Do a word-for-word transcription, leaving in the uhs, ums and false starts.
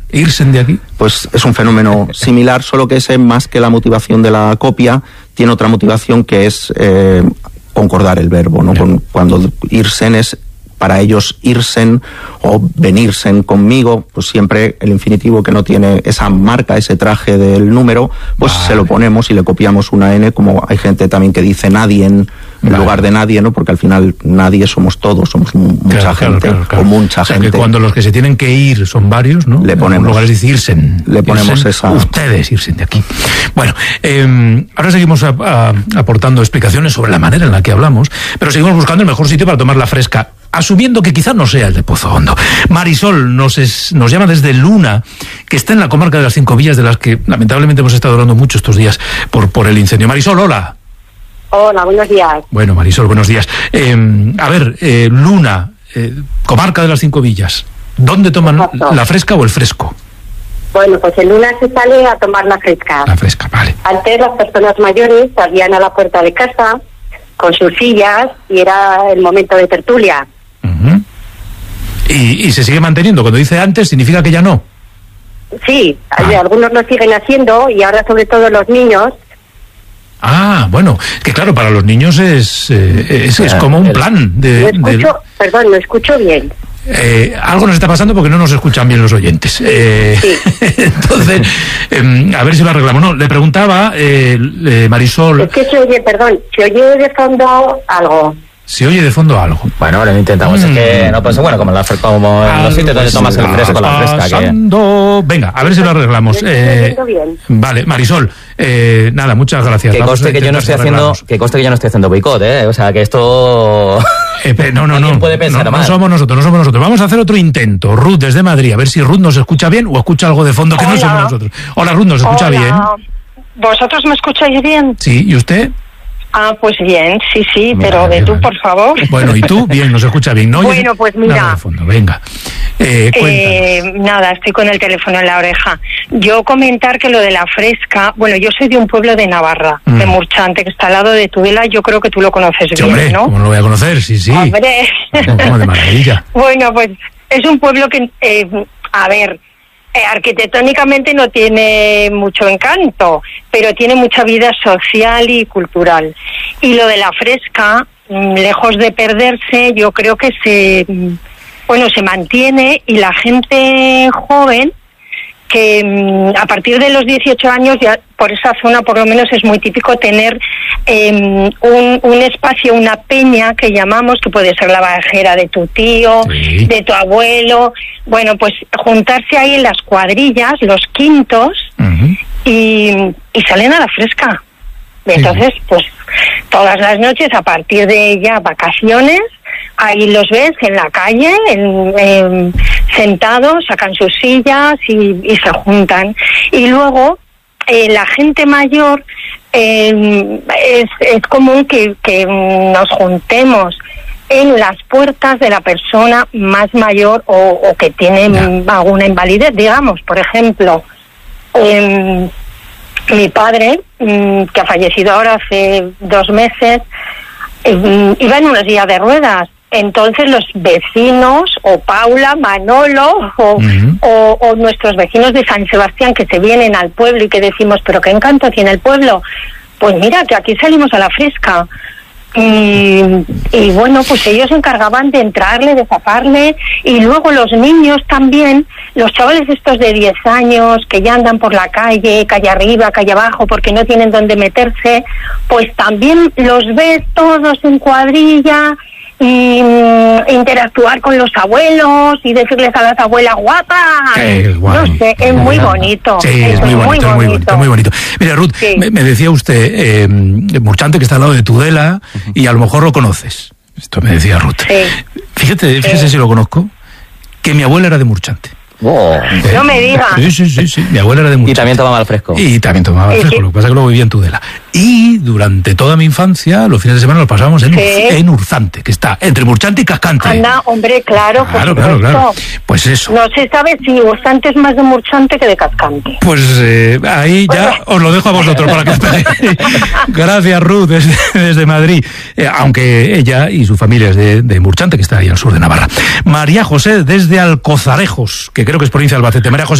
¿Irsen de aquí? Pues es un fenómeno similar, solo que ese, más que la motivación de la copia, tiene otra motivación que es eh, concordar el verbo, ¿no? Con, cuando irsen es para ellos irsen o venirsen conmigo, pues siempre el infinitivo que no tiene esa marca, ese traje del número, pues vale. se lo ponemos y le copiamos una N, como hay gente también que dice nadie en vale. lugar de nadie, ¿no? Porque al final nadie somos todos, somos mucha claro, gente, claro, claro, claro. o mucha o sea, gente. Que cuando los que se tienen que ir son varios, ¿no? Le ponemos, en lugares de irsen, le ponemos irsen, esa. Ustedes irsen de aquí. Bueno, eh, ahora seguimos a, a, aportando explicaciones sobre la manera en la que hablamos, pero seguimos buscando el mejor sitio para tomarla fresca, asumiendo que quizás no sea el de Pozo Hondo. Marisol nos, es, nos llama desde Luna, que está en la comarca de las Cinco Villas, de las que lamentablemente hemos estado hablando mucho estos días por, por el incendio. Marisol, hola. Hola, buenos días. Bueno, Marisol, buenos días. Eh, a ver, eh, Luna, eh, comarca de las Cinco Villas, ¿dónde toman Exacto. la fresca o el fresco? Bueno, pues en Luna se sale a tomar la fresca. La fresca, vale. Antes las personas mayores salían a la puerta de casa con sus sillas y era el momento de tertulia. Uh-huh. ¿Y, y se sigue manteniendo? Cuando dice antes, ¿significa que ya no? Sí, ah. algunos lo siguen haciendo y ahora sobre todo los niños. Ah, bueno, que claro, para los niños es, eh, es, es como un plan. De, no escucho, de... Perdón, no escucho bien. Eh, algo nos está pasando porque no nos escuchan bien los oyentes. Eh, sí. Entonces, eh, a ver si lo arreglamos. No, le preguntaba eh, eh, Marisol. Es que se oye, perdón, se oye de fondo algo. Se oye de fondo algo. Bueno, ahora lo intentamos. Mm. Es que no pasa bueno, como en, la, como en los sitios donde tomas el fresco, la fresca. Que... Venga, a ver si lo arreglamos. Eh, vale, Marisol, eh, nada, muchas gracias. Que conste que yo no estoy haciendo, que conste que yo no estoy haciendo boicot, ¿eh? O sea, que esto... Eh, no, no, no, puede pensar no, mal. no somos nosotros, no somos nosotros. Vamos a hacer otro intento. Ruth, desde Madrid, a ver si Ruth nos escucha bien o escucha algo de fondo que Hola. no somos nosotros. Hola, Ruth, ¿nos escucha Hola. bien? ¿Vosotros me escucháis bien? Sí, ¿y usted? Ah, pues bien, sí, sí, Vale, pero de tú, vale. por favor. Bueno, ¿y tú? Bien, nos escucha bien, ¿no? Bueno, pues mira. Nada de fondo, venga. Eh, eh, nada, estoy con el teléfono en la oreja. Yo comentar que lo de la fresca, bueno, yo soy de un pueblo de Navarra, mm. de Murchante, que está al lado de Tudela, yo creo que tú lo conoces sí, bien, hombre, ¿no? ¿Cómo no lo voy a conocer? Sí, sí. Hombre. Como de maravilla. Bueno, pues es un pueblo que, eh, a ver... Eh, arquitectónicamente no tiene mucho encanto, pero tiene mucha vida social y cultural. Y lo de la fresca, mm, lejos de perderse, yo creo que se, mm, bueno, se mantiene y la gente joven, que mm, a partir de los dieciocho años, ya por esa zona por lo menos es muy típico tener eh, un, un espacio, una peña que llamamos, que puede ser la bajera de tu tío, sí. de tu abuelo, bueno, pues juntarse ahí en las cuadrillas, los quintos, uh-huh. y, y salen a la fresca. Entonces, sí. pues todas las noches, a partir de ya vacaciones, ahí los ves en la calle, en, en, sentados, sacan sus sillas y, y se juntan. Y luego, eh, la gente mayor, eh, es, es común que, que nos juntemos en las puertas de la persona más mayor o, o que tiene yeah. alguna invalidez, digamos. Por ejemplo, eh, mi padre, que ha fallecido ahora hace dos meses, eh, iba en una silla de ruedas. Entonces los vecinos, o Paula, Manolo, o, uh-huh. o, o nuestros vecinos de San Sebastián, que se vienen al pueblo y que decimos, pero qué encanto tiene el pueblo, pues mira, que aquí salimos a la fresca. Y, y bueno, pues ellos se encargaban de entrarle, de zafarle, y luego los niños también, los chavales estos de diez años que ya andan por la calle, calle arriba, calle abajo, porque no tienen dónde meterse, pues también los ves todos en cuadrilla y mm, interactuar con los abuelos y decirles a las abuelas guapas. No sé, es muy bonito. Sí, es, es muy, bonito, muy, bonito. bonito, muy bonito. Mira, Ruth, sí. me, me decía usted, eh, Murchante, que está al lado de Tudela, uh-huh. y a lo mejor lo conoces. Esto me decía Ruth. Sí. Fíjate, fíjese sí. si lo conozco, que mi abuela era de Murchante. Oh. ¿Eh? No me digas. Sí, sí, sí, sí, mi abuela era de Murchante. Y también tomaba el fresco. Y también tomaba el fresco, sí. Lo que pasa es que luego vivía en Tudela. Y durante toda mi infancia, los fines de semana los pasábamos en, sí. Ur, en Urzante, que está entre Murchante y Cascante. Anda, hombre, claro, claro, claro, claro. Pues eso. No se sabe si Urzante es más de Murchante que de Cascante. Pues eh, ahí ya os lo dejo a vosotros para que esperéis. Gracias, Ruth, desde, desde Madrid. Eh, aunque ella y su familia es de, de Murchante, que está ahí al sur de Navarra. María José, desde Alcozarejos, que creo que es provincia de Albacete. María José.